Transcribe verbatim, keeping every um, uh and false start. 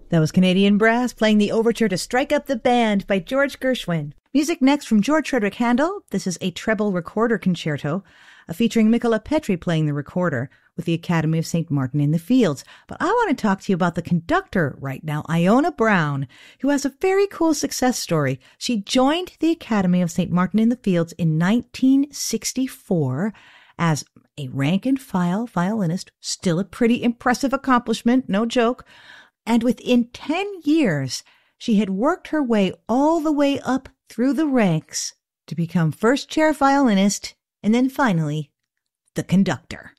That was Canadian Brass playing the overture to Strike Up the Band by George Gershwin. Music next from George Frederick Handel. This is a treble recorder concerto, uh, featuring Michala Petri playing the recorder with the Academy of Saint Martin in the Fields. But I want to talk to you about the conductor right now, Iona Brown, who has a very cool success story. She joined the Academy of Saint Martin in the Fields in nineteen sixty-four as a rank-and-file violinist, still a pretty impressive accomplishment, no joke. And within ten years, she had worked her way all the way up through the ranks to become first chair violinist and then finally the conductor.